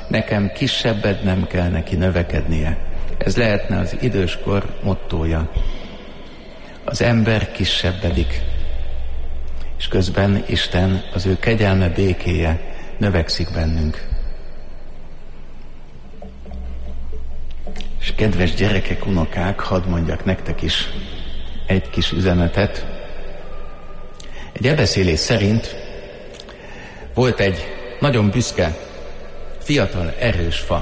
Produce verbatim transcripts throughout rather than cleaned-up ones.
nekem kisebbed nem kell neki növekednie. Ez lehetne az időskor mottója. Az ember kisebbedik, és közben Isten, az ő kegyelme, békéje növekszik bennünk. És kedves gyerekek, unokák, hadd mondjak nektek is egy kis üzenetet. Egy elbeszélés szerint volt egy nagyon büszke, fiatal, erős fa.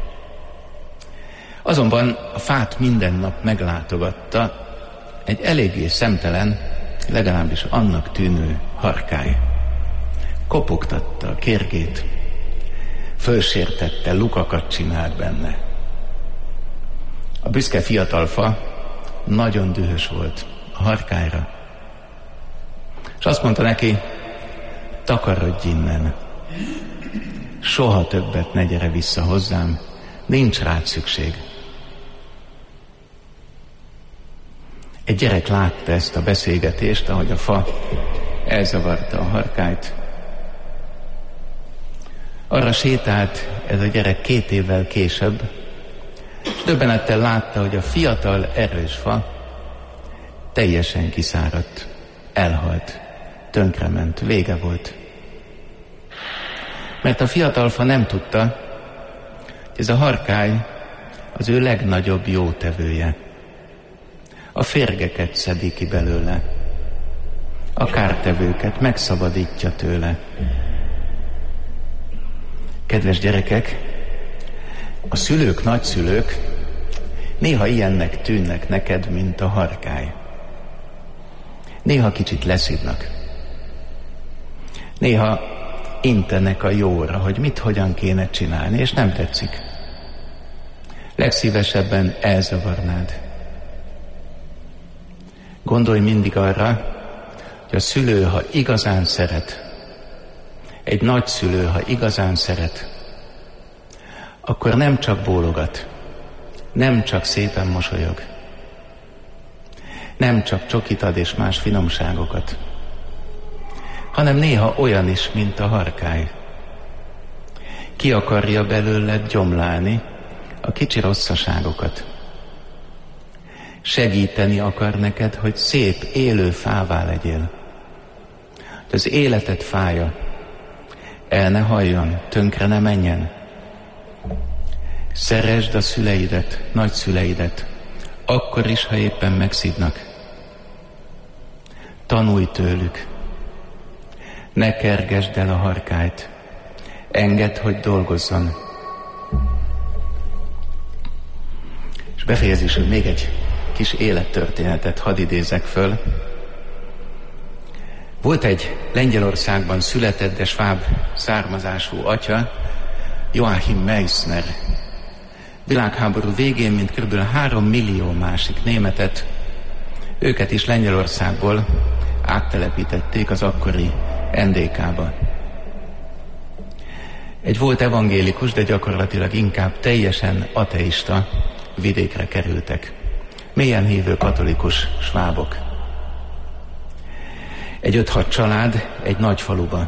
Azonban a fát minden nap meglátogatta egy eléggé szemtelen, legalábbis annak tűnő harkály. Kopogtatta a kérgét, fölsértette, lukakat csinált benne. A büszke fiatal fa nagyon dühös volt a harkályra, és azt mondta neki, takarodj innen, soha többet ne gyere vissza hozzám, nincs rád szükség. Egy gyerek látta ezt a beszélgetést, ahogy a fa elzavarta a harkályt. Arra sétált ez a gyerek két évvel később, és döbbenettel látta, hogy a fiatal, erős fa teljesen kiszáradt, elhalt, tönkrement, vége volt. Mert a fiatal fa nem tudta, hogy ez a harkály az ő legnagyobb jótevője. A férgeket szedi ki belőle, a kártevőket megszabadítja tőle. Kedves gyerekek, a szülők, nagyszülők néha ilyennek tűnnek neked, mint a harkály. Néha kicsit leszidnak. Néha intenek a jóra, hogy mit, hogyan kéne csinálni, és nem tetszik. Legszívesebben elzavarnád. Gondolj mindig arra, hogy a szülő, ha igazán szeret, egy nagyszülő, ha igazán szeret, akkor nem csak bólogat, nem csak szépen mosolyog, nem csak csokit ad és más finomságokat, hanem néha olyan is, mint a harkály. Ki akarja belőled gyomlálni a kicsi rosszaságokat. Segíteni akar neked, hogy szép, élő fává legyél. Hogy az életed fája el ne halljon, tönkre ne menjen. Szeresd a szüleidet, nagyszüleidet, akkor is, ha éppen megszidnak. Tanulj tőlük. Ne kergesd el a harkályt. Engedd, hogy dolgozzon. És befejezésül még egy kis élettörténetet hadd idézzek föl. Volt egy Lengyelországban született, de sváb származású atya, Joachim Meissner. Világháború végén, mint kb. három millió másik németet, őket is Lengyelországból áttelepítették az akkori en dé ká-ba. Egy volt evangélikus, de gyakorlatilag inkább teljesen ateista vidékre kerültek. Mélyen hívő katolikus svábok. Egy öt-hat család egy nagy faluba.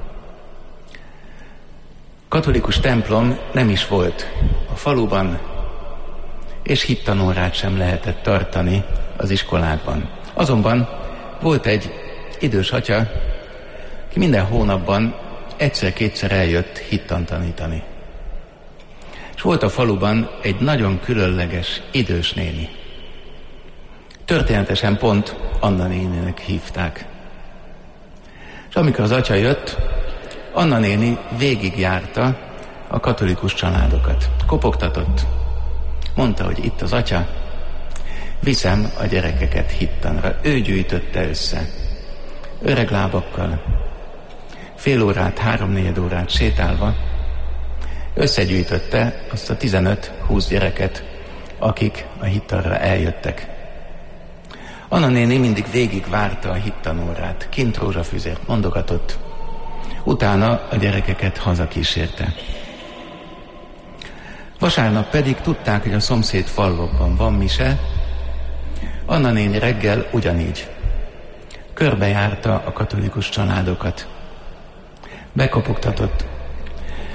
Katolikus templom nem is volt a faluban, és hittanórát sem lehetett tartani az iskolákban. Azonban volt egy idős atya, ki minden hónapban egyszer-kétszer eljött hittant tanítani. És volt a faluban egy nagyon különleges idős néni. Történetesen pont Anna néninek hívták. És amikor az atya jött, Anna néni végigjárta a katolikus családokat. Kopogtatott. Mondta, hogy itt az atya, viszem a gyerekeket hittanra. Ő gyűjtötte össze. Öreg lábakkal, fél órát, három-négy órát sétálva összegyűjtötte azt a tizenöt-húsz gyereket, akik a hittanra eljöttek. Anna néni mindig végig várta a hittanórát, kint rózsafüzért mondogatott, utána a gyerekeket hazakísérte. Vasárnap pedig tudták, hogy a szomszéd falvakban van mise. Anna néni reggel ugyanígy körbejárta a katolikus családokat. Bekopogtatott,